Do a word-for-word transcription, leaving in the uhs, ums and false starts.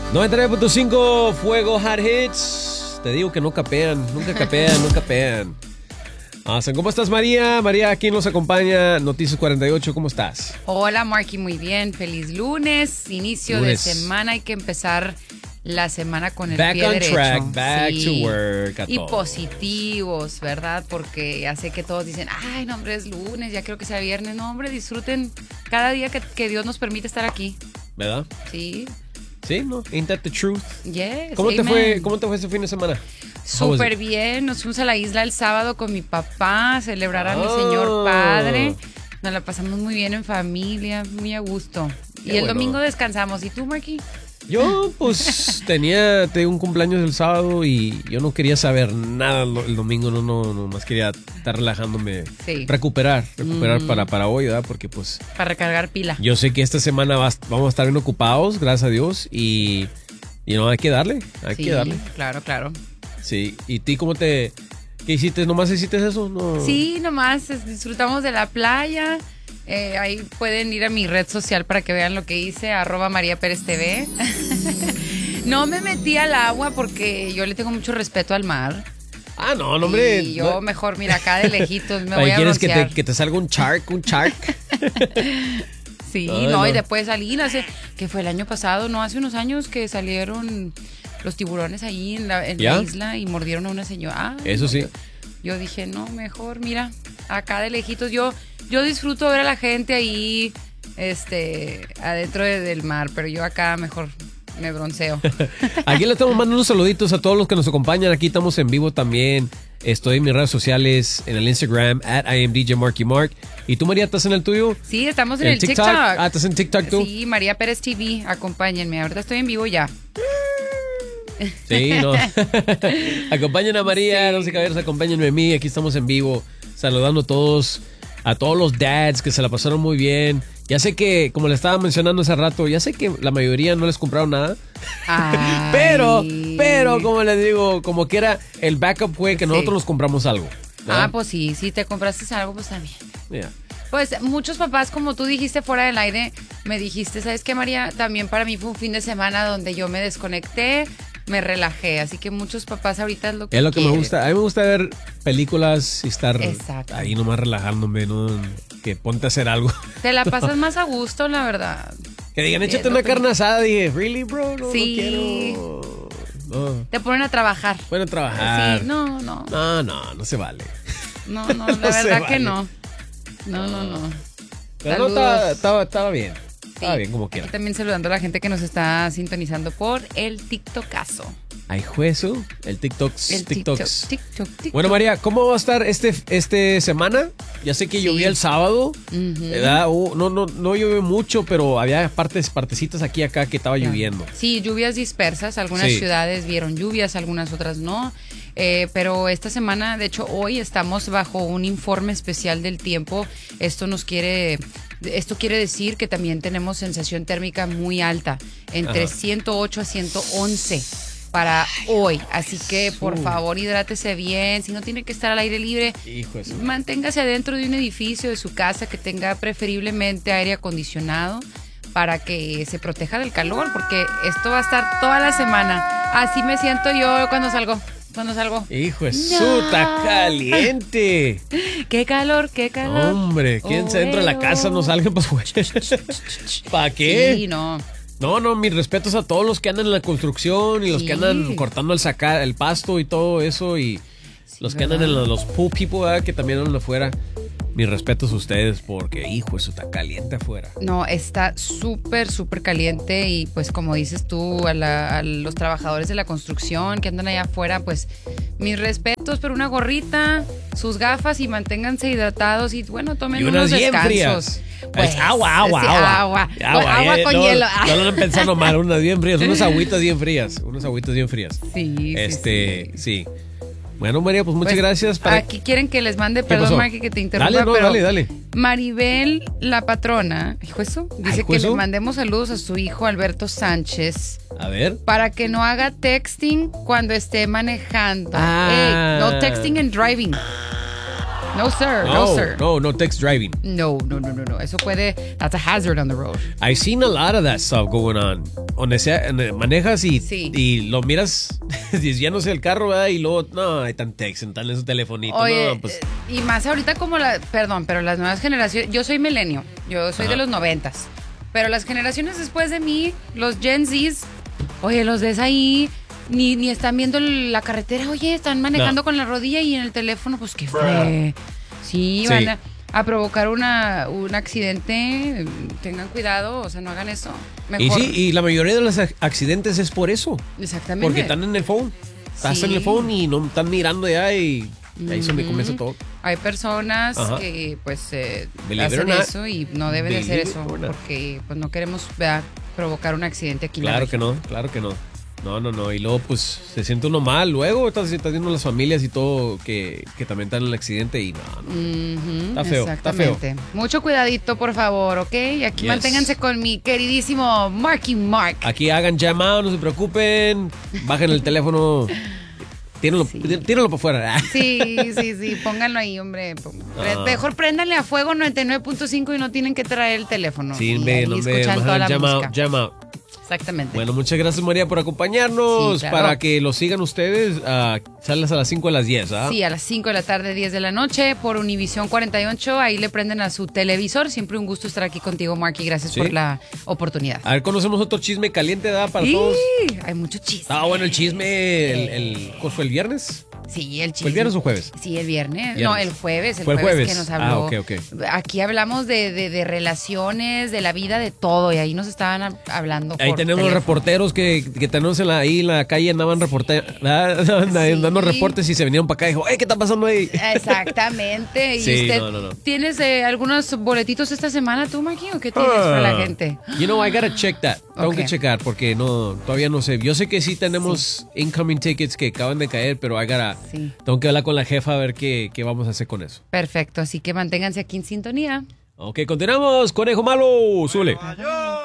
noventa y nueve punto cinco Fuego Hot Hits. Te digo que no capean, nunca capean, nunca capean. Awesome. ¿Cómo estás, María? María, ¿quién nos acompaña? Noticias cuarenta y ocho, ¿cómo estás? Hola, Marky, muy bien. Feliz lunes, inicio lunes. de semana. Hay que empezar la semana con el back pie on derecho. Track, back sí. to work. Y todo. positivos, ¿verdad? Porque ya sé que todos dicen, ay, no, hombre, es lunes, ya quiero que sea viernes. No, hombre, disfruten cada día que, que Dios nos permite estar aquí. ¿Verdad? Sí. Sí, ¿no? Ain't that the truth? Yes, ¿Cómo te amen. fue, ¿Cómo te fue ese fin de semana? Súper bien, nos fuimos a la isla el sábado con mi papá a celebrar a oh. mi señor padre. Nos la pasamos muy bien en familia, muy a gusto. Qué y el bueno. domingo descansamos. ¿Y tú, Marky? Yo, pues, tenía, tenía un cumpleaños el sábado y yo no quería saber nada el domingo, no, no, no más quería estar relajándome, sí. recuperar, recuperar mm. para, para hoy, ¿verdad? Porque, pues... Para recargar pila. Yo sé que esta semana va, vamos a estar bien ocupados, gracias a Dios, y, y no, hay que darle, hay sí, que darle. claro, claro. Sí, ¿y ti cómo te, qué hiciste? ¿Nomás hiciste eso? No. Sí, nomás disfrutamos de la playa. Eh, ahí pueden ir a mi red social para que vean lo que hice, arroba María Pérez T V. No me metí al agua porque yo le tengo mucho respeto al mar. Ah, no, no, hombre. Y yo no. mejor, mira, acá de lejitos me voy a ¿Quieres que broncear. te, que te salga un shark, un shark? Sí, Ay, no, no, y después salir, hace, que fue el año pasado, no, hace unos años que salieron los tiburones ahí en la, en la isla y mordieron a una señora. Ah, eso sí. Yo, yo dije, no, mejor, mira, acá de lejitos, yo, yo disfruto ver a la gente ahí, este, adentro de, del mar, pero yo acá mejor me bronceo. Aquí le estamos mandando unos saluditos a todos los que nos acompañan, aquí estamos en vivo también. Estoy en mis redes sociales, en el Instagram, at I am D J Marky Mark. ¿Y tú, María, estás en el tuyo? Sí, estamos en ¿El el TikTok? TikTok. Ah, ¿estás en TikTok tú? Sí, María Pérez T V, acompáñenme. Ahorita estoy en vivo ya. Sí, no. Acompañen a María, Sí. no sé caballeros, acompáñenme a mí. Aquí estamos en vivo, saludando a todos, a todos los dads que se la pasaron muy bien. Ya sé que, como le estaba mencionando hace rato, ya sé que la mayoría no les compraron nada. Ay. Pero, pero, como les digo, como que era el backup fue que nosotros Sí. nos compramos algo. ¿verdad? Ah, pues sí, si te compraste algo, pues también. Yeah. Pues muchos papás, como tú dijiste fuera del aire, me dijiste, ¿sabes qué, María? También para mí fue un fin de semana donde yo me desconecté, me relajé. Así que muchos papás ahorita es lo que Es lo que quieren. me gusta. A mí me gusta ver películas y estar Exacto. ahí nomás relajándome, ¿no? Que ponte a hacer algo. Te la pasas más a gusto, la verdad. Que digan, échate Es lo una que- carne asada. Dije, ¿really, bro? No, Sí. no quiero. No. Te ponen a trabajar. Bueno, trabajar. Sí, no, no. No, no, no se vale. No, no, la No se verdad vale. que no. No, no, no. Pero no, Saludos. estaba, estaba, estaba bien. Sí. Estaba bien, como quiera. Aquí también saludando a la gente que nos está sintonizando por el TikTokazo. Ay, juezo. El TikToks. El TikToks. TikTok, TikTok, TikTok. Bueno, María, ¿cómo va a estar este, este semana? Ya sé que Sí. llovía el sábado, Ujú. ¿verdad? Uh, no, no, no llovió mucho, pero había partes, partecitas aquí y acá que estaba Ya. lloviendo. Sí, lluvias dispersas. Algunas Sí. ciudades vieron lluvias, algunas otras no. Eh, pero esta semana, de hecho, hoy estamos bajo un informe especial del tiempo. Esto nos quiere, esto quiere decir que también tenemos sensación térmica muy alta, entre Ajá. ciento ocho a ciento once para hoy. Así que, por Uh. favor, hidrátese bien. Si no tiene que estar al aire libre, Hijo de su- manténgase adentro de un edificio de su casa que tenga preferiblemente aire acondicionado para que se proteja del calor, porque esto va a estar toda la semana. Así me siento yo cuando salgo, cuando salgo. Hijo de No. su, está caliente. Qué calor, qué calor. Hombre, ¿quién Oh, se entra a la oh. casa? No salgan para afuera. ¿Para qué? Sí, no. No, no, mis respetos a todos los que andan en la construcción y los Sí. que andan cortando el sacar el pasto y todo eso y los que ¿verdad? andan en los, los pool people, ¿verdad? Que también andan afuera. Mis respetos a ustedes porque, hijo, eso está caliente afuera. No, está súper, súper caliente y pues como dices tú, a, la- a los trabajadores de la construcción que andan allá afuera, pues mis respetos, pero una gorrita, sus gafas y manténganse hidratados y bueno, tomen Y unas unos bien descansos. frías. Pues, Es agua, agua, sí, agua. agua. Agua, Con, agua eh, con no, hielo. No lo han pensado mal, unas bien frías, unas agüitas bien frías, unas agüitas bien frías. Sí, sí, Este, sí. sí. Bueno, María, pues muchas Pues, gracias. Para... Aquí quieren que les mande, ¿Qué perdón, pasó? Marky, que te interrumpa, Dale, no, pero dale, dale. Maribel, la patrona, ¿hijo eso? Dice ¿hijo que eso? le mandemos saludos a su hijo Alberto Sánchez A ver. para que no haga texting cuando esté manejando. Ah. Ey, no texting and driving. No, sir. No, No, sir. no, no text driving. No, no, no, no, no. Eso puede. That's a hazard on the road. I've seen a lot of that stuff going on. Donde sea, donde manejas y, Sí. y lo miras desviándose el carro, ¿verdad? Y luego, no, hay tan text, están en su telefonito. Oye, no, pues, eh, y más ahorita como la. Perdón, pero las nuevas generaciones. Yo soy milenio. Yo soy Ajá. de los noventas. Pero las generaciones después de mí, los Gen Zs, oye, los ves ahí. Ni, ni están viendo la carretera, oye, están manejando No. con la rodilla y en el teléfono, pues, ¿qué fue? Sí, Sí. van a, a provocar una, un accidente, tengan cuidado, o sea, no hagan eso. Mejor. y sí, y la mayoría de los ac- accidentes es por eso. Exactamente. Porque están en el phone. Estás Sí. en el phone y no están mirando ya y ahí se me Ujú. comienza todo. Hay personas Ajá. que, pues, eh, Believe it or hacen not. eso y no deben de hacer Believe eso, it or not. porque, pues, no queremos ¿verdad? provocar un accidente aquí en la Claro que región. no, claro que no. No, no, no. Y luego, pues, se siente uno mal. Luego estás, estás viendo las familias y todo que, que también están en el accidente y no, no. Ujú, Está feo, está feo. exactamente. Mucho cuidadito, por favor, ¿ok? Y aquí Yes. manténganse con mi queridísimo Marky Mark. Aquí hagan llamado, no se preocupen. Bajen el teléfono. Tírenlo, Sí. tírenlo para afuera. Sí, sí, sí, pónganlo ahí, hombre. Pre- Ah. Mejor préndanle a fuego noventa y nueve punto cinco y no tienen que traer el teléfono. Sí, y ve, ahí no ve. escuchan toda la Llama, música. llama. Exactamente. Bueno, muchas gracias, María, por acompañarnos. Sí, claro. Para que lo sigan ustedes, uh, sales a las cinco a las diez, ¿ah? Sí, a las cinco de la tarde, diez de la noche, por Univisión cuarenta y ocho. Ahí le prenden a su televisor. Siempre un gusto estar aquí contigo, Marky. Gracias Sí. por la oportunidad. A ver, conocemos otro chisme caliente, ¿verdad? Para Sí, todos. hay mucho chisme. Ah, bueno, el chisme, el, el, ¿cuál fue el viernes? Sí, el chisme. ¿Fue el viernes o jueves? Sí, el viernes. Viernes. No, el jueves. El Fue el jueves, jueves. que nos Ah, habló. ok, ok. Aquí hablamos de, de, de relaciones, de la vida, de todo. Y ahí nos estaban hab- hablando. Ahí por tenemos teléfono. reporteros que, que tenemos en la, ahí en la calle, andaban reporte, andaban Sí. dando reportes y se vinieron para acá y dijo, ¡eh, qué está pasando ahí! Exactamente. ¿Y Sí, usted no, no, no. tienes eh, algunos boletitos esta semana tú, Marky? ¿O qué tienes para la gente? You know, I gotta check that. Tengo Ok. que checar porque no, todavía no sé. Yo sé que sí tenemos incoming tickets que acaban de caer, pero I gotta, Sí. tengo que hablar con la jefa a ver qué, qué vamos a hacer con eso. Perfecto. Así que manténganse aquí en sintonía. Ok, continuamos. Conejo malo, súbele. Yo.